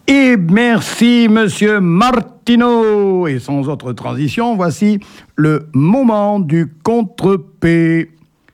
Et merci, monsieur Martineau. Et sans autre transition, voici le moment du contre-P.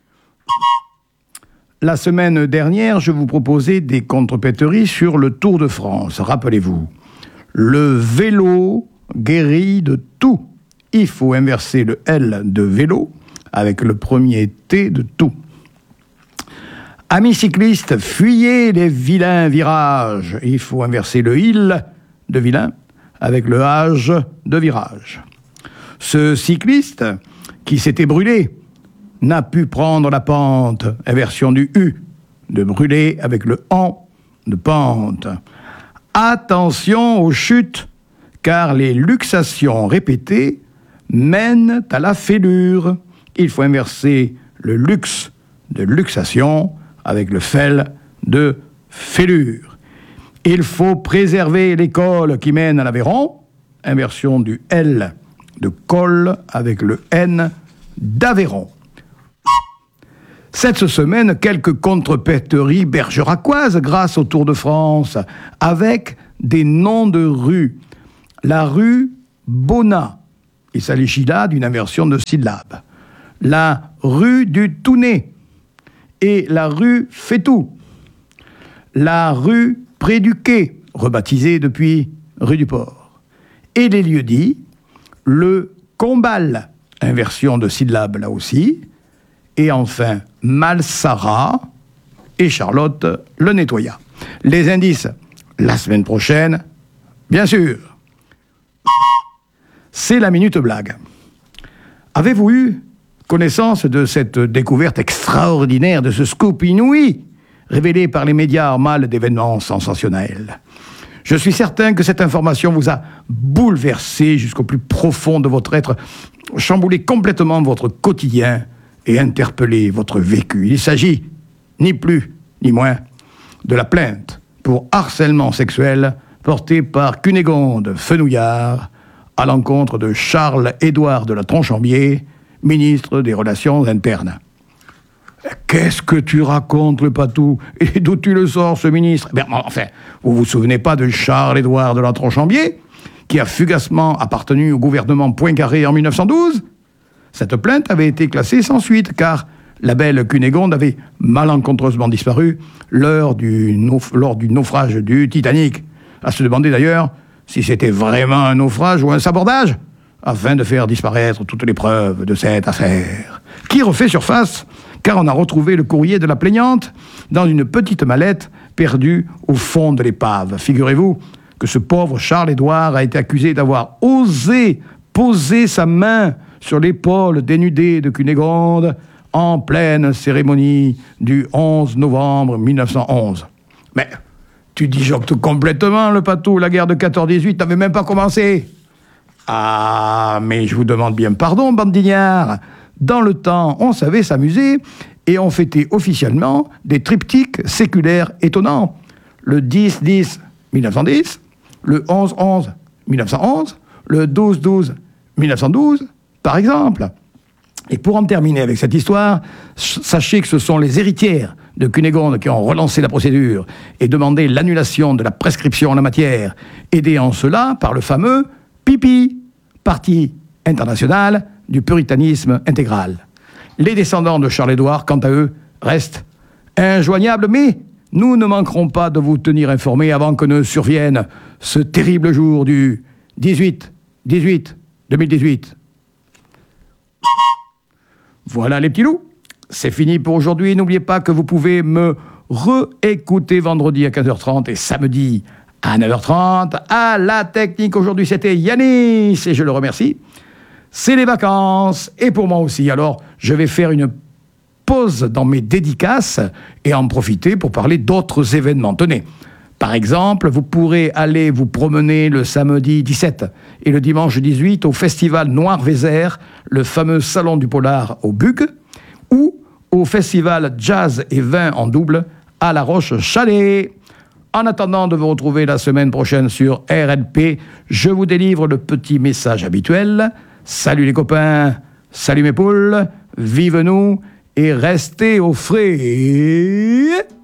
La semaine dernière, je vous proposais des contre-péteries sur le Tour de France. Rappelez-vous, le vélo guérit de tout. Il faut inverser le L de vélo avec le premier T de tout. Amis cyclistes, fuyez les vilains virages. Il faut inverser le il de vilain avec le âge de virage. Ce cycliste qui s'était brûlé n'a pu prendre la pente, inversion du U de brûler avec le en de pente. Attention aux chutes, car les luxations répétées mènent à la fêlure. Il faut inverser le luxe de luxation avec le fel de fêlure. Il faut préserver les cols qui mènent à l'Aveyron, inversion du L de col avec le N d'Aveyron. Cette semaine, quelques contrepéteries bergeracoises grâce au Tour de France, avec des noms de rues. La rue Bonnat, il s'agit là d'une inversion de syllabe. La rue du Tounet et la rue Fétou. La rue Près du Quai, rebaptisée depuis rue du Port. Et les lieux-dits, le Combal, inversion de syllabe là aussi. Et enfin, Malsara et Charlotte le nettoya. Les indices, la semaine prochaine, bien sûr. C'est la Minute Blague. Avez-vous eu connaissance de cette découverte extraordinaire, de ce scoop inouï, révélé par les médias en mal d'événements sensationnels? Je suis certain que cette information vous a bouleversé jusqu'au plus profond de votre être, chamboulé complètement votre quotidien et interpellé votre vécu. Il s'agit, ni plus ni moins, de la plainte pour harcèlement sexuel portée par Cunégonde Fenouillard à l'encontre de Charles-Édouard de la Tronchambier, ministre des Relations internes. Qu'est-ce que tu racontes, le patou? Et d'où tu le sors, ce ministre? Enfin, vous vous souvenez pas de Charles-Édouard de la Tronchambier, qui a fugacement appartenu au gouvernement Poincaré en 1912? Cette plainte avait été classée sans suite, car la belle Cunégonde avait malencontreusement disparu lors du naufrage du Titanic. À se demander d'ailleurs si c'était vraiment un naufrage ou un sabordage, afin de faire disparaître toutes les preuves de cette affaire, qui refait surface, car on a retrouvé le courrier de la plaignante dans une petite mallette perdue au fond de l'épave. Figurez-vous que ce pauvre Charles-Édouard a été accusé d'avoir osé poser sa main sur l'épaule dénudée de Cunégonde en pleine cérémonie du 11 novembre 1911. Mais tu disjonctes complètement, le patou, la guerre de 14-18 n'avait même pas commencé. Ah, mais je vous demande bien pardon, bande d'ignards. Dans le temps, on savait s'amuser et on fêtait officiellement des triptyques séculaires étonnants. Le 10-10-1910, le 11-11-1911, le 12-12-1912, par exemple. Et pour en terminer avec cette histoire, sachez que ce sont les héritières de Cunégonde qui ont relancé la procédure et demandé l'annulation de la prescription en la matière, aidés en cela par le fameux PIPI, Parti international du puritanisme intégral. Les descendants de Charles-Édouard, quant à eux, restent injoignables, mais nous ne manquerons pas de vous tenir informés avant que ne survienne ce terrible jour du 18-18-2018. Voilà les petits loups, c'est fini pour aujourd'hui. N'oubliez pas que vous pouvez me réécouter vendredi à 15h30 et samedi à 9h30. À la technique, aujourd'hui, c'était Yanis, et je le remercie. C'est les vacances, et pour moi aussi. Alors, je vais faire une pause dans mes dédicaces et en profiter pour parler d'autres événements. Tenez, par exemple, vous pourrez aller vous promener le samedi 17 et le dimanche 18 au festival Noir-Vézère, le fameux salon du polar au Buc, ou au festival Jazz et Vin en double à La Roche-Chalais. En attendant de vous retrouver la semaine prochaine sur RLP, je vous délivre le petit message habituel. Salut les copains, salut mes poules, vive nous et restez au frais.